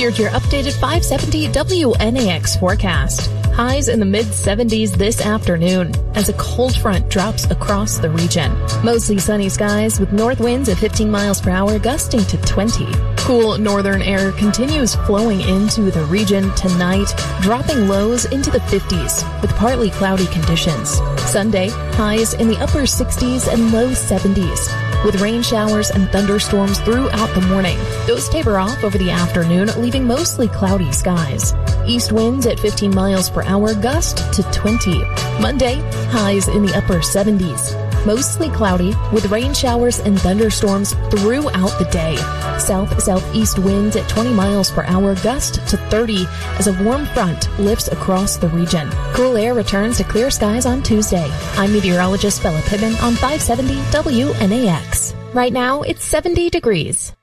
Here's your updated 570 WNAX forecast. Highs in the mid-70s this afternoon as a cold front drops across the region. Mostly sunny skies with north winds at 15 miles per hour gusting to 20. Cool northern air continues flowing into the region tonight, dropping lows into the 50s with partly cloudy conditions. Sunday, highs in the upper 60s and low 70s. With rain showers and thunderstorms throughout the morning. Those taper off over the afternoon, leaving mostly cloudy skies. East winds at 15 miles per hour gust to 20. Monday, highs in the upper 70s. Mostly cloudy with rain showers and thunderstorms throughout the day. South-southeast winds at 20 miles per hour gust to 30 as a warm front lifts across the region. Cool air returns to clear skies on Tuesday. I'm meteorologist Bella Pittman on 570 WNAX. Right now, it's 70 degrees.